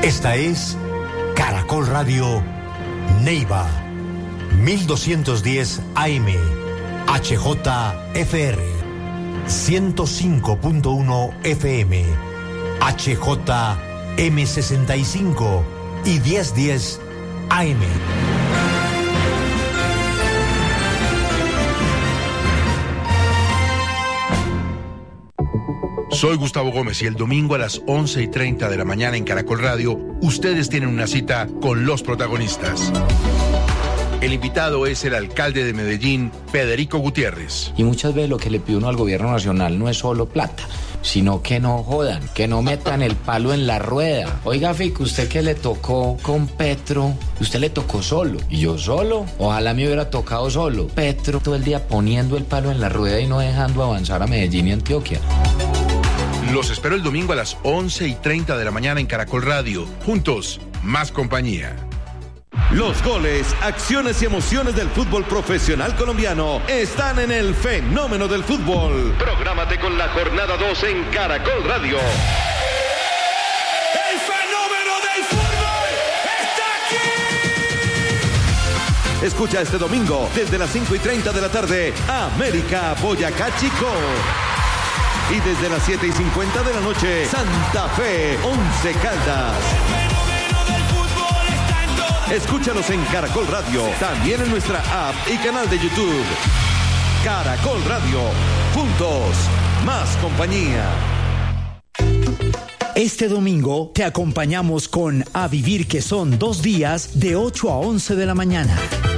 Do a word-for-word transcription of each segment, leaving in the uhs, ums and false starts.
Esta es Caracol Radio Neiva, mil doscientos diez A M, H J F R, ciento cinco punto uno F M, H J M sesenta y cinco y mil diez A M. Soy Gustavo Gómez y el domingo a las once y treinta de la mañana en Caracol Radio, ustedes tienen una cita con los protagonistas. El invitado es el alcalde de Medellín, Federico Gutiérrez. Y muchas veces lo que le pide uno al gobierno nacional no es solo plata, sino que no jodan, que no metan el palo en la rueda. Oiga, Fico, usted que le tocó con Petro, usted le tocó solo. Y yo solo, ojalá me hubiera tocado solo. Petro todo el día poniendo el palo en la rueda y no dejando avanzar a Medellín y Antioquia. Los espero el domingo a las once y treinta de la mañana en Caracol Radio. Juntos, más compañía. Los goles, acciones y emociones del fútbol profesional colombiano están en el fenómeno del fútbol. Prográmate con la jornada dos en Caracol Radio. ¡El fenómeno del fútbol está aquí! Escucha este domingo desde las cinco y treinta de la tarde, América Boyacá Chico. Y desde las siete y cincuenta de la noche, Santa Fe Once Caldas. Escúchanos en Caracol Radio, también en nuestra app y canal de YouTube. Caracol Radio, juntos, más compañía. Este domingo te acompañamos con A Vivir, que son dos días de ocho a once de la mañana.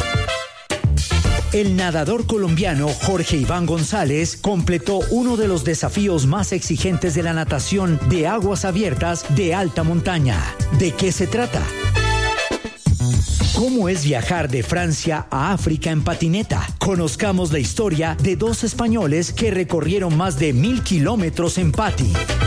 El nadador colombiano Jorge Iván González completó uno de los desafíos más exigentes de la natación de aguas abiertas de alta montaña. ¿De qué se trata? ¿Cómo es viajar de Francia a África en patineta? Conozcamos la historia de dos españoles que recorrieron más de mil kilómetros en pati.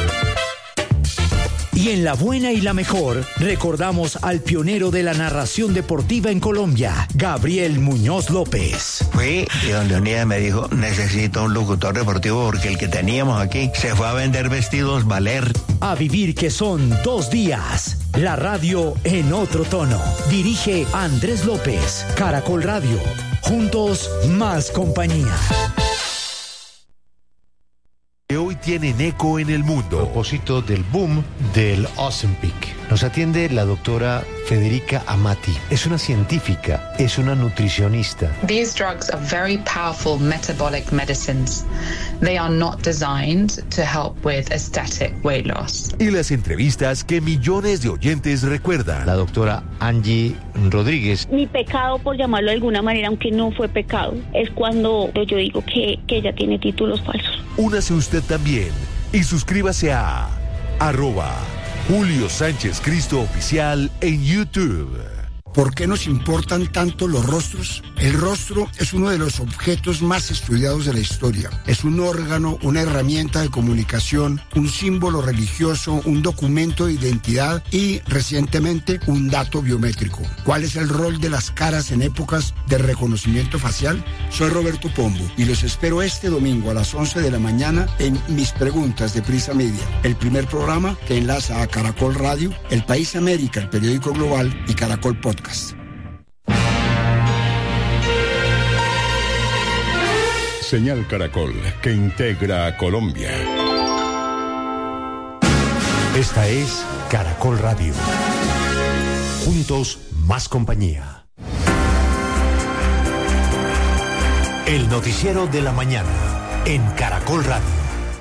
Y en La Buena y la Mejor, recordamos al pionero de la narración deportiva en Colombia, Gabriel Muñoz López. Fui y don Leonidas me dijo, necesito un locutor deportivo porque el que teníamos aquí se fue a vender vestidos Valer. A Vivir, que son dos días. La radio en otro tono. Dirige Andrés López. Caracol Radio. Juntos, más compañía. Que hoy tienen eco en el mundo. A propósito del boom del Ozempic. Nos atiende la doctora Federica Amati. Es una científica, es una nutricionista. These drugs are very powerful metabolic medicines. They are not designed to help with aesthetic weight loss. Y las entrevistas que millones de oyentes recuerdan. La doctora Angie Rodríguez. Mi pecado, por llamarlo de alguna manera, aunque no fue pecado, es cuando yo digo que, que ella tiene títulos falsos. Únase usted también y suscríbase a arroba Julio Sánchez Cristo Oficial en YouTube. ¿Por qué nos importan tanto los rostros? El rostro es uno de los objetos más estudiados de la historia. Es un órgano, una herramienta de comunicación, un símbolo religioso, un documento de identidad y, recientemente, un dato biométrico. ¿Cuál es el rol de las caras en épocas de reconocimiento facial? Soy Roberto Pombo y los espero este domingo a las once de la mañana en Mis Preguntas de Prisa Media, el primer programa que enlaza a Caracol Radio, El País América, el periódico global y Caracol Podcast. Señal Caracol, que integra a Colombia. Esta es Caracol Radio. Juntos, más compañía. El noticiero de la mañana en Caracol Radio.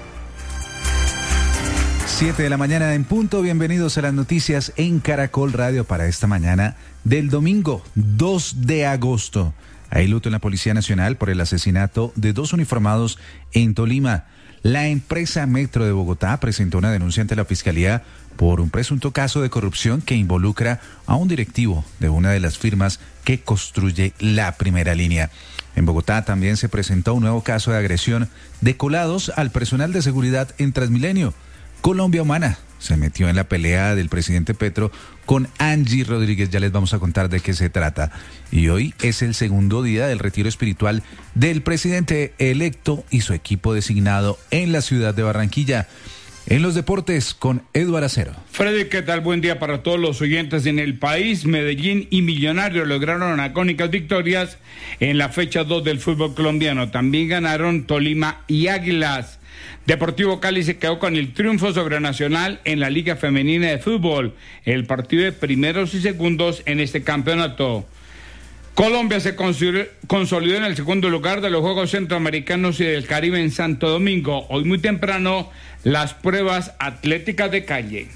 Siete de la mañana en punto, bienvenidos a las noticias en Caracol Radio para esta mañana del domingo dos de agosto. Hay luto en la Policía Nacional por el asesinato de dos uniformados en Tolima. La empresa Metro de Bogotá presentó una denuncia ante la Fiscalía por un presunto caso de corrupción que involucra a un directivo de una de las firmas que construye la primera línea. En Bogotá también se presentó un nuevo caso de agresión de colados al personal de seguridad en Transmilenio. Colombia Humana se metió en la pelea del presidente Petro con Angie Rodríguez. Ya les vamos a contar de qué se trata. Y hoy es el segundo día del retiro espiritual del presidente electo y su equipo designado en la ciudad de Barranquilla. En los deportes con Eduardo Acero. Freddy, ¿qué tal? Buen día para todos los oyentes en el país. Medellín y Millonarios lograron icónicas victorias en la fecha dos del fútbol colombiano. También ganaron Tolima y Águilas. Deportivo Cali se quedó con el triunfo sobre Nacional en la Liga Femenina de Fútbol, el partido de primeros y segundos en este campeonato. Colombia se consolidó en el segundo lugar de los Juegos Centroamericanos y del Caribe en Santo Domingo. Hoy muy temprano, las pruebas atléticas de calle.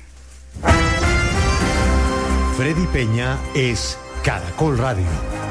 Freddy Peña es Caracol Radio.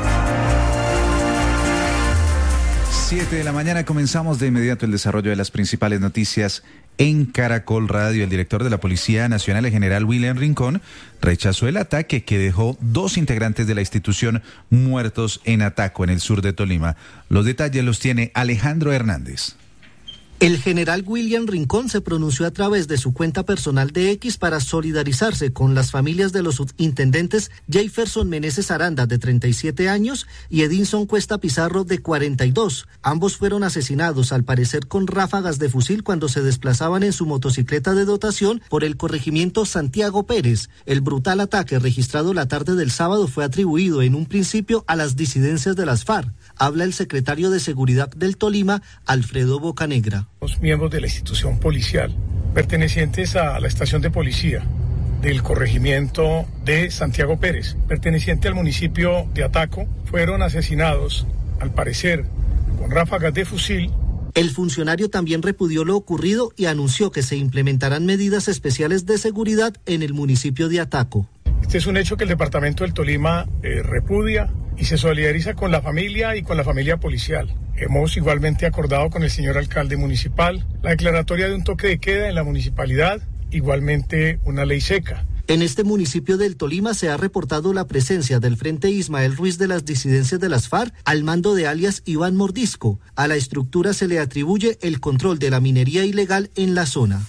Siete de la mañana, comenzamos de inmediato el desarrollo de las principales noticias en Caracol Radio. El director de la Policía Nacional, el general William Rincón, rechazó el ataque que dejó dos integrantes de la institución muertos en Ataco, en el sur de Tolima. Los detalles los tiene Alejandro Hernández. El general William Rincón se pronunció a través de su cuenta personal de X para solidarizarse con las familias de los subintendentes Jefferson Meneses Aranda, de treinta y siete años, y Edinson Cuesta Pizarro, de cuarenta y dos. Ambos fueron asesinados, al parecer con ráfagas de fusil, cuando se desplazaban en su motocicleta de dotación por el corregimiento Santiago Pérez. El brutal ataque registrado la tarde del sábado fue atribuido en un principio a las disidencias de las FARC. Habla el secretario de Seguridad del Tolima, Alfredo Bocanegra. Los miembros de la institución policial pertenecientes a la estación de policía del corregimiento de Santiago Pérez, perteneciente al municipio de Ataco, fueron asesinados, al parecer, con ráfagas de fusil. El funcionario también repudió lo ocurrido y anunció que se implementarán medidas especiales de seguridad en el municipio de Ataco. Este es un hecho que el departamento del Tolima eh, repudia y se solidariza con la familia y con la familia policial. Hemos igualmente acordado con el señor alcalde municipal la declaratoria de un toque de queda en la municipalidad, igualmente una ley seca. En este municipio del Tolima se ha reportado la presencia del Frente Ismael Ruiz de las disidencias de las FARC al mando de alias Iván Mordisco. A la estructura se le atribuye el control de la minería ilegal en la zona.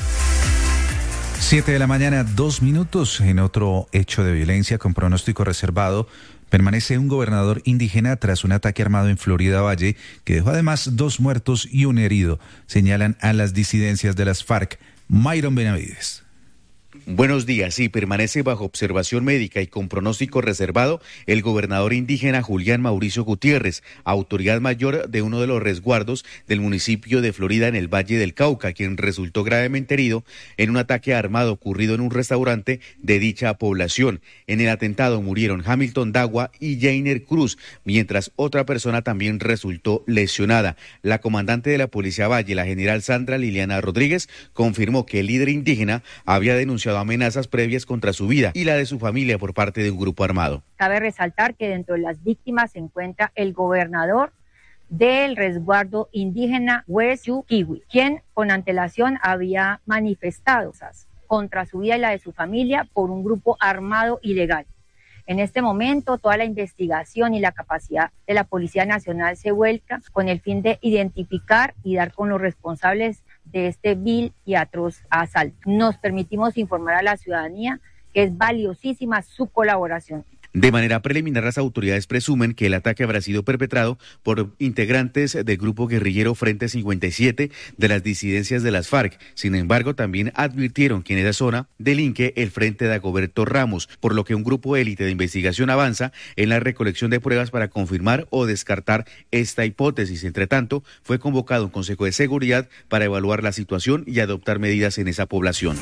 Siete de la mañana, dos minutos. En otro hecho de violencia con pronóstico reservado, permanece un gobernador indígena tras un ataque armado en Florida Valle que dejó además dos muertos y un herido, señalan a las disidencias de las FARC. Myron Benavides. Buenos días. Sí, permanece bajo observación médica y con pronóstico reservado el gobernador indígena Julián Mauricio Gutiérrez, autoridad mayor de uno de los resguardos del municipio de Florida en el Valle del Cauca, quien resultó gravemente herido en un ataque armado ocurrido en un restaurante de dicha población. En el atentado murieron Hamilton Dagua y Jainer Cruz, mientras otra persona también resultó lesionada. La comandante de la Policía Valle, la general Sandra Liliana Rodríguez, confirmó que el líder indígena había denunciado amenazas previas contra su vida y la de su familia por parte de un grupo armado. Cabe resaltar que dentro de las víctimas se encuentra el gobernador del resguardo indígena West Kiwi, quien con antelación había manifestado contra su vida y la de su familia por un grupo armado ilegal. En este momento, toda la investigación y la capacidad de la Policía Nacional se vuelca con el fin de identificar y dar con los responsables de este vil y atroz asalto. Nos permitimos informar a la ciudadanía que es valiosísima su colaboración. De manera preliminar, las autoridades presumen que el ataque habrá sido perpetrado por integrantes del grupo guerrillero Frente cincuenta y siete de las disidencias de las FARC. Sin embargo, también advirtieron que en esa zona delinque el Frente de Dagoberto Ramos, por lo que un grupo élite de investigación avanza en la recolección de pruebas para confirmar o descartar esta hipótesis. Entre tanto, fue convocado un Consejo de Seguridad para evaluar la situación y adoptar medidas en esa población.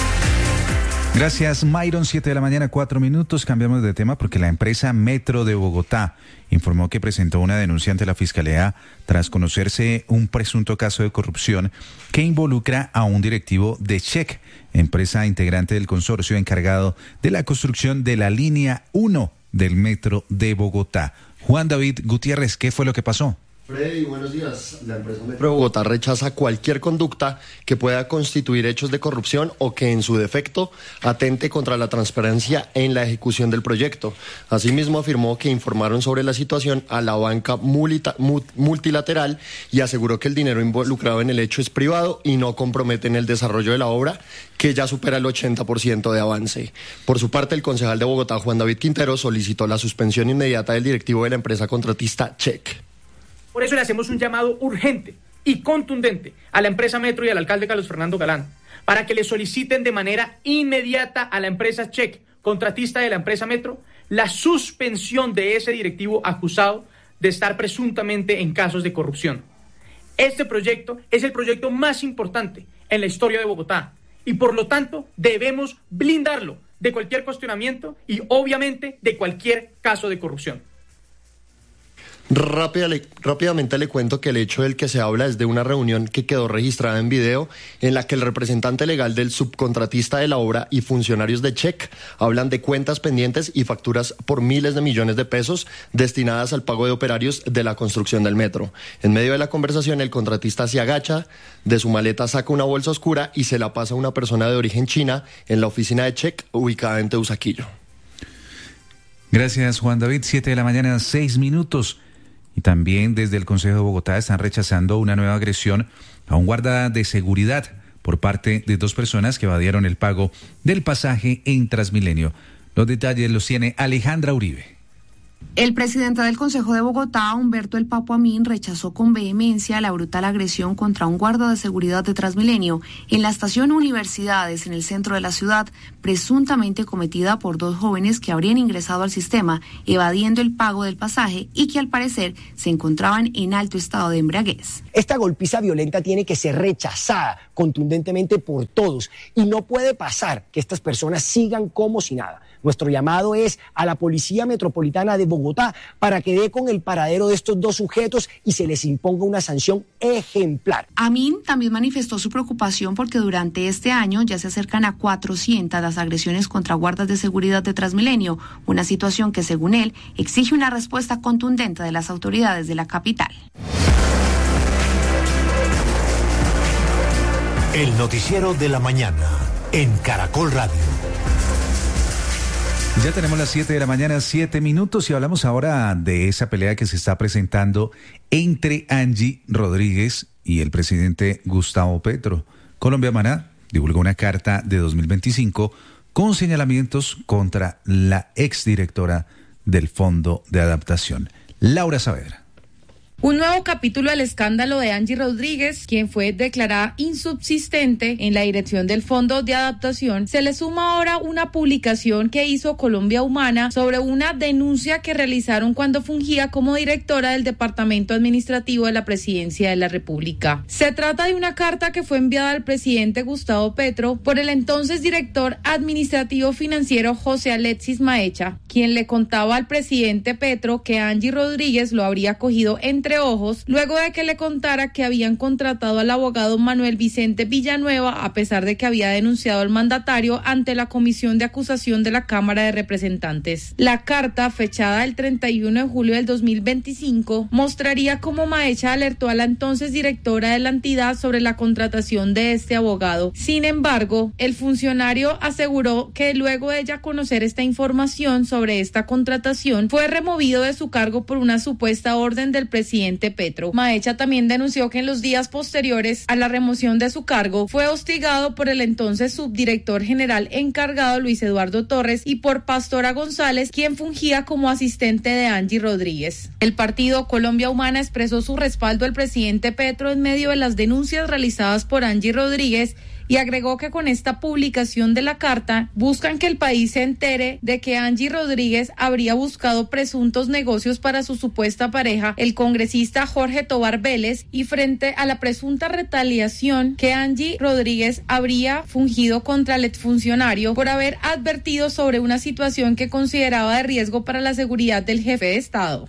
Gracias, Myron. Siete de la mañana, cuatro minutos. Cambiamos de tema porque la empresa Metro de Bogotá informó que presentó una denuncia ante la Fiscalía tras conocerse un presunto caso de corrupción que involucra a un directivo de Check, empresa integrante del consorcio encargado de la construcción de la línea uno del Metro de Bogotá. Juan David Gutiérrez, ¿qué fue lo que pasó? Freddy, buenos días. La empresa Metro de Bogotá rechaza cualquier conducta que pueda constituir hechos de corrupción o que en su defecto atente contra la transparencia en la ejecución del proyecto. Asimismo, afirmó que informaron sobre la situación a la banca mulita, multilateral y aseguró que el dinero involucrado en el hecho es privado y no compromete en el desarrollo de la obra, que ya supera el ochenta por ciento de avance. Por su parte, el concejal de Bogotá, Juan David Quintero, solicitó la suspensión inmediata del directivo de la empresa contratista Check. Por eso le hacemos un llamado urgente y contundente a la empresa Metro y al alcalde Carlos Fernando Galán para que le soliciten de manera inmediata a la empresa Check, contratista de la empresa Metro, la suspensión de ese directivo acusado de estar presuntamente en casos de corrupción. Este proyecto es el proyecto más importante en la historia de Bogotá y por lo tanto debemos blindarlo de cualquier cuestionamiento y obviamente de cualquier caso de corrupción. Rápida, le, rápidamente le cuento que el hecho del que se habla es de una reunión que quedó registrada en video en la que el representante legal del subcontratista de la obra y funcionarios de Check hablan de cuentas pendientes y facturas por miles de millones de pesos destinadas al pago de operarios de la construcción del metro. En medio de la conversación, el contratista se agacha, de su maleta saca una bolsa oscura y se la pasa a una persona de origen china en la oficina de Check ubicada en Teusaquillo. Gracias, Juan David. Siete de la mañana, seis minutos. Y también desde el Consejo de Bogotá están rechazando una nueva agresión a un guarda de seguridad por parte de dos personas que evadieron el pago del pasaje en Transmilenio. Los detalles los tiene Alejandra Uribe. El presidente del Consejo de Bogotá, Humberto El Papo Amin, rechazó con vehemencia la brutal agresión contra un guarda de seguridad de Transmilenio en la estación Universidades, en el centro de la ciudad, presuntamente cometida por dos jóvenes que habrían ingresado al sistema evadiendo el pago del pasaje y que al parecer se encontraban en alto estado de embriaguez. Esta golpiza violenta tiene que ser rechazada contundentemente por todos y no puede pasar que estas personas sigan como si nada. Nuestro llamado es a la Policía Metropolitana de Bogotá para que dé con el paradero de estos dos sujetos y se les imponga una sanción ejemplar. Amin también manifestó su preocupación porque durante este año ya se acercan a cuatrocientas las agresiones contra guardas de seguridad de Transmilenio, una situación que según él exige una respuesta contundente de las autoridades de la capital. El noticiero de la mañana en Caracol Radio. Ya tenemos las siete de la mañana, siete minutos, y hablamos ahora de esa pelea que se está presentando entre Angie Rodríguez y el presidente Gustavo Petro. Colombia Maná divulgó una carta de dos mil veinticinco con señalamientos contra la exdirectora del Fondo de Adaptación, Laura Saavedra. Un nuevo capítulo del escándalo de Angie Rodríguez, quien fue declarada insubsistente en la dirección del Fondo de Adaptación, se le suma ahora una publicación que hizo Colombia Humana sobre una denuncia que realizaron cuando fungía como directora del Departamento Administrativo de la Presidencia de la República. Se trata de una carta que fue enviada al presidente Gustavo Petro por el entonces director administrativo financiero José Alexis Maecha, quien le contaba al presidente Petro que Angie Rodríguez lo habría cogido entre ojos luego de que le contara que habían contratado al abogado Manuel Vicente Villanueva a pesar de que había denunciado al mandatario ante la Comisión de Acusación de la Cámara de Representantes. La carta, fechada el treinta y uno de julio del dos mil veinticinco, mostraría cómo Maecha alertó a la entonces directora de la entidad sobre la contratación de este abogado. Sin embargo, el funcionario aseguró que luego de ella conocer esta información sobre esta contratación, fue removido de su cargo por una supuesta orden del presidente Petro. Maecha también denunció que en los días posteriores a la remoción de su cargo fue hostigado por el entonces subdirector general encargado Luis Eduardo Torres y por Pastora González, quien fungía como asistente de Angie Rodríguez. El partido Colombia Humana expresó su respaldo al presidente Petro en medio de las denuncias realizadas por Angie Rodríguez y agregó que con esta publicación de la carta buscan que el país se entere de que Angie Rodríguez habría buscado presuntos negocios para su supuesta pareja, el congresista Jorge Tobar Vélez, y frente a la presunta retaliación que Angie Rodríguez habría fungido contra el exfuncionario por haber advertido sobre una situación que consideraba de riesgo para la seguridad del jefe de Estado.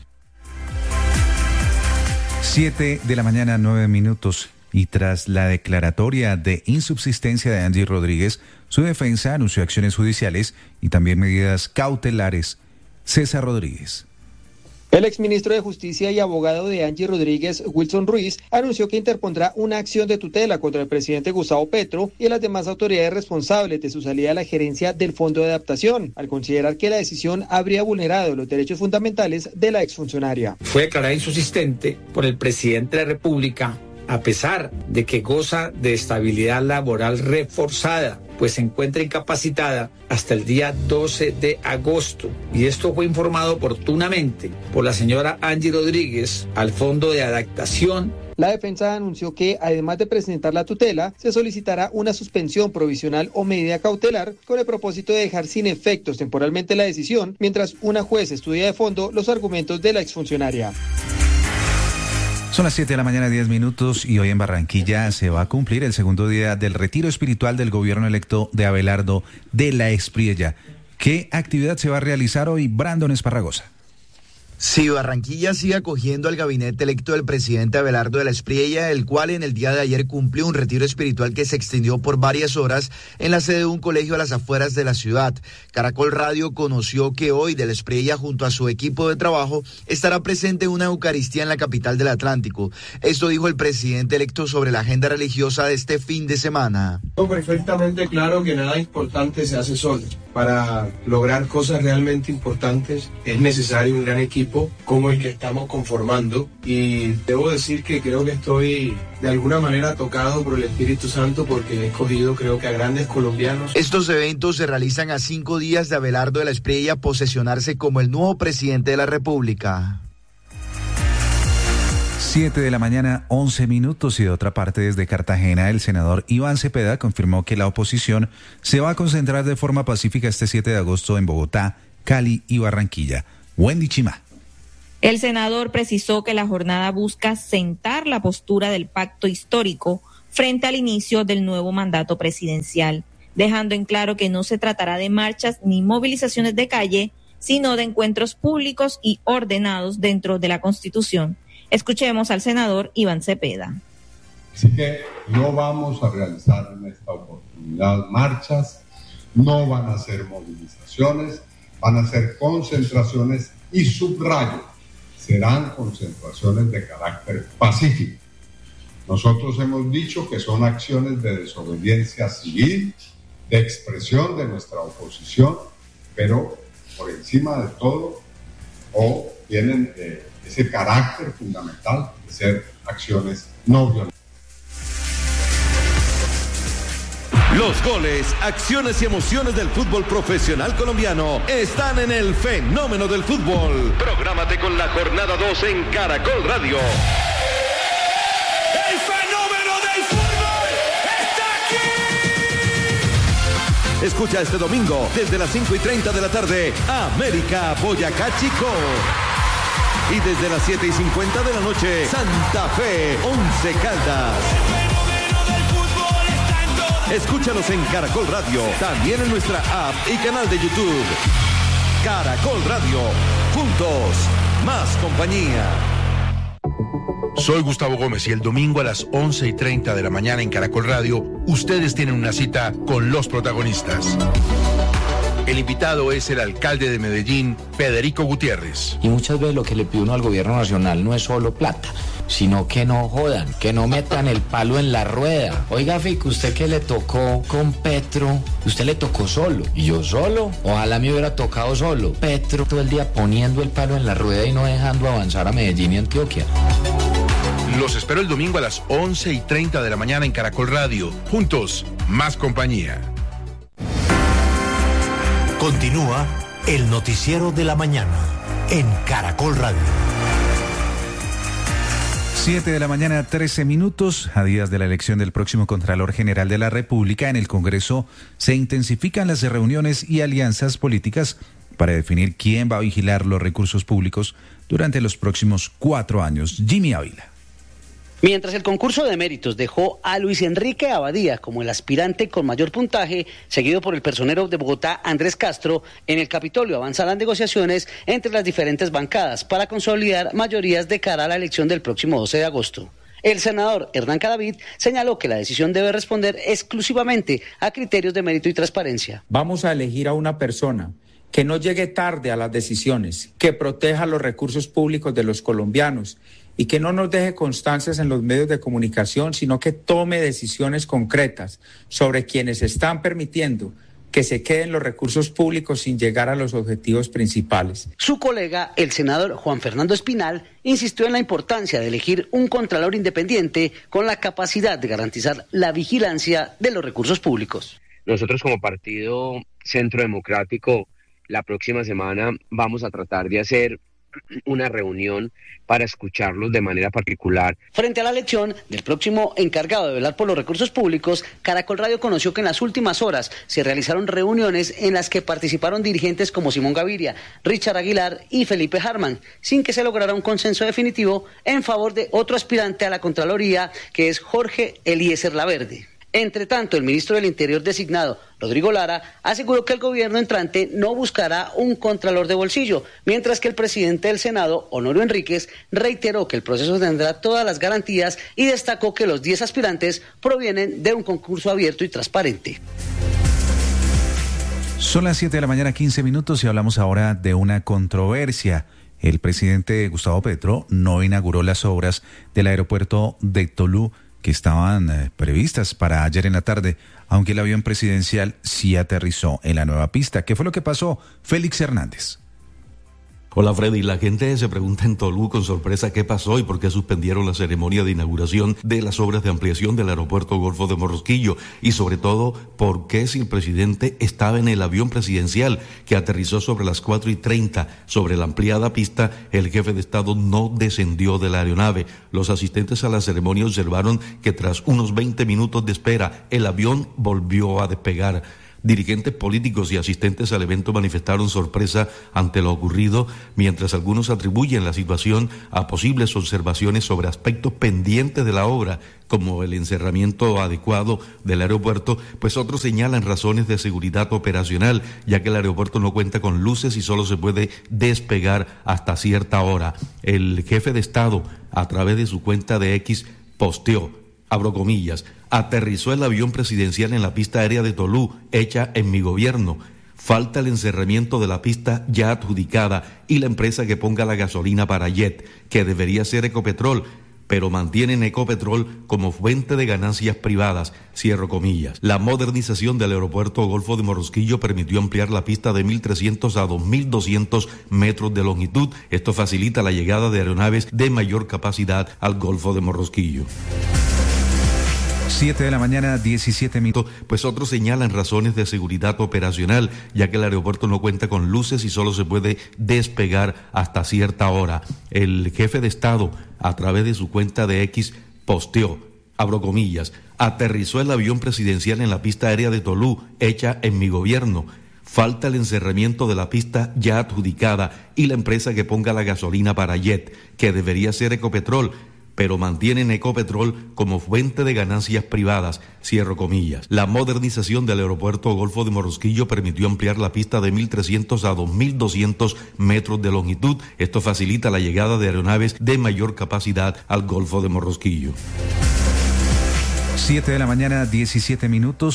Siete de la mañana, nueve minutos. Y tras la declaratoria de insubsistencia de Angie Rodríguez, su defensa anunció acciones judiciales y también medidas cautelares. César Rodríguez. El exministro de Justicia y abogado de Angie Rodríguez, Wilson Ruiz, anunció que interpondrá una acción de tutela contra el presidente Gustavo Petro y las demás autoridades responsables de su salida a la gerencia del Fondo de Adaptación, al considerar que la decisión habría vulnerado los derechos fundamentales de la exfuncionaria. Fue declarada insubsistente por el presidente de la República, a pesar de que goza de estabilidad laboral reforzada, pues se encuentra incapacitada hasta el día doce de agosto. Y esto fue informado oportunamente por la señora Angie Rodríguez al Fondo de Adaptación La defensa anunció que, además de presentar la tutela, se solicitará una suspensión provisional o medida cautelar con el propósito de dejar sin efectos temporalmente la decisión, mientras una juez estudia de fondo los argumentos de la exfuncionaria. Son las siete de la mañana, diez minutos, y hoy en Barranquilla se va a cumplir el segundo día del retiro espiritual del gobierno electo de Abelardo de la Espriella. ¿Qué actividad se va a realizar hoy, Brandon Esparragosa? Sí, Barranquilla sigue acogiendo al gabinete electo del presidente Abelardo de la Espriella, el cual en el día de ayer cumplió un retiro espiritual que se extendió por varias horas en la sede de un colegio a las afueras de la ciudad. Caracol Radio conoció que hoy de la Espriella, junto a su equipo de trabajo, estará presente una Eucaristía en la capital del Atlántico. Esto dijo el presidente electo sobre la agenda religiosa de este fin de semana. Tengo perfectamente claro que nada importante se hace solo. Para lograr cosas realmente importantes es necesario un gran equipo como el que estamos conformando, y debo decir que creo que estoy de alguna manera tocado por el Espíritu Santo porque he escogido, creo que a grandes colombianos. Estos eventos se realizan a cinco días de Abelardo de la Espriella posesionarse como el nuevo presidente de la República. siete de la mañana, once minutos, y de otra parte desde Cartagena, el senador Iván Cepeda confirmó que la oposición se va a concentrar de forma pacífica este siete de agosto en Bogotá, Cali y Barranquilla. Wendy Chima. El senador precisó que la jornada busca sentar la postura del pacto histórico frente al inicio del nuevo mandato presidencial, dejando en claro que no se tratará de marchas ni movilizaciones de calle, sino de encuentros públicos y ordenados dentro de la Constitución. Escuchemos al senador Iván Cepeda. Así que no vamos a realizar en esta oportunidad marchas, no van a ser movilizaciones, van a ser concentraciones y subrayo, serán concentraciones de carácter pacífico. Nosotros hemos dicho que son acciones de desobediencia civil, de expresión de nuestra oposición, pero por encima de todo, o tienen eh, ese carácter fundamental de ser acciones no violentas. Los goles, acciones y emociones del fútbol profesional colombiano están en el fenómeno del fútbol. Prográmate con la jornada dos en Caracol Radio. ¡El fenómeno del fútbol está aquí! Escucha este domingo desde las cinco y treinta de la tarde, América Boyacá Chico. Y desde las siete y cincuenta de la noche, Santa Fe Once Caldas. Escúchanos en Caracol Radio, también en nuestra app y canal de YouTube. Caracol Radio, juntos, más compañía. Soy Gustavo Gómez y el domingo a las once y treinta de la mañana en Caracol Radio, ustedes tienen una cita con los protagonistas. El invitado es el alcalde de Medellín, Federico Gutiérrez. Y muchas veces lo que le pide uno al gobierno nacional no es solo plata, sino que no jodan, que no metan el palo en la rueda. Oiga, Fico, usted que le tocó con Petro, usted le tocó solo, y yo solo. Ojalá me hubiera tocado solo. Petro todo el día poniendo el palo en la rueda y no dejando avanzar a Medellín y Antioquia. Los espero el domingo a las once y treinta de la mañana en Caracol Radio. Juntos, más compañía. Continúa el noticiero de la mañana en Caracol Radio. siete de la mañana, trece minutos. A días de la elección del próximo Contralor General de la República, en el Congreso se intensifican las reuniones y alianzas políticas para definir quién va a vigilar los recursos públicos durante los próximos cuatro años. Jimmy Ávila. Mientras el concurso de méritos dejó a Luis Enrique Abadía como el aspirante con mayor puntaje, seguido por el personero de Bogotá, Andrés Castro, en el Capitolio avanzan las negociaciones entre las diferentes bancadas para consolidar mayorías de cara a la elección del próximo doce de agosto. El senador Hernán Cadavid señaló que la decisión debe responder exclusivamente a criterios de mérito y transparencia. Vamos a elegir a una persona que no llegue tarde a las decisiones, que proteja los recursos públicos de los colombianos y que no nos deje constancias en los medios de comunicación, sino que tome decisiones concretas sobre quienes están permitiendo que se queden los recursos públicos sin llegar a los objetivos principales. Su colega, el senador Juan Fernando Espinal, insistió en la importancia de elegir un contralor independiente con la capacidad de garantizar la vigilancia de los recursos públicos. Nosotros como Partido Centro Democrático, la próxima semana vamos a tratar de hacer una reunión para escucharlos de manera particular. Frente a la elección del próximo encargado de velar por los recursos públicos, Caracol Radio conoció que en las últimas horas se realizaron reuniones en las que participaron dirigentes como Simón Gaviria, Richard Aguilar y Felipe Harman, sin que se lograra un consenso definitivo en favor de otro aspirante a la Contraloría, que es Jorge Eliezer Laverde. Entre tanto, el ministro del Interior designado, Rodrigo Lara, aseguró que el gobierno entrante no buscará un contralor de bolsillo, mientras que el presidente del Senado, Honorio Enríquez, reiteró que el proceso tendrá todas las garantías y destacó que los diez aspirantes provienen de un concurso abierto y transparente. Son las siete de la mañana, quince minutos, y hablamos ahora de una controversia. El presidente Gustavo Petro no inauguró las obras del aeropuerto de Tolú, que estaban eh, previstas para ayer en la tarde, aunque el avión presidencial sí aterrizó en la nueva pista. ¿Qué fue lo que pasó? Félix Hernández. Hola Freddy, la gente se pregunta en Tolú con sorpresa qué pasó y por qué suspendieron la ceremonia de inauguración de las obras de ampliación del aeropuerto Golfo de Morrosquillo y sobre todo por qué si el presidente estaba en el avión presidencial que aterrizó sobre las cuatro y treinta sobre la ampliada pista, el jefe de Estado no descendió de la aeronave. Los asistentes a la ceremonia observaron que tras unos veinte minutos de espera el avión volvió a despegar. Dirigentes políticos y asistentes al evento manifestaron sorpresa ante lo ocurrido, mientras algunos atribuyen la situación a posibles observaciones sobre aspectos pendientes de la obra, como el encerramiento adecuado del aeropuerto, pues otros señalan razones de seguridad operacional, ya que el aeropuerto no cuenta con luces y solo se puede despegar hasta cierta hora. El jefe de Estado, a través de su cuenta de X, posteó, abro comillas, aterrizó el avión presidencial en la pista aérea de Tolú, hecha en mi gobierno. Falta el encerramiento de la pista ya adjudicada y la empresa que ponga la gasolina para jet, que debería ser Ecopetrol, pero mantienen Ecopetrol como fuente de ganancias privadas, cierro comillas. La modernización del aeropuerto Golfo de Morrosquillo permitió ampliar la pista de mil trescientos a dos mil doscientos metros de longitud. Esto facilita la llegada de aeronaves de mayor capacidad al Golfo de Morrosquillo. siete de la mañana, diecisiete minutos. Pues otros señalan razones de seguridad operacional, ya que el aeropuerto no cuenta con luces y solo se puede despegar hasta cierta hora. El jefe de Estado, a través de su cuenta de X, posteó, abro comillas, aterrizó el avión presidencial en la pista aérea de Tolú, hecha en mi gobierno. Falta el encerramiento de la pista ya adjudicada y la empresa que ponga la gasolina para jet, que debería ser Ecopetrol, pero mantienen Ecopetrol como fuente de ganancias privadas, cierro comillas. La modernización del aeropuerto Golfo de Morrosquillo permitió ampliar la pista de mil trescientos a dos mil doscientos metros de longitud. Esto facilita la llegada de aeronaves de mayor capacidad al Golfo de Morrosquillo. siete de la mañana, diecisiete minutos.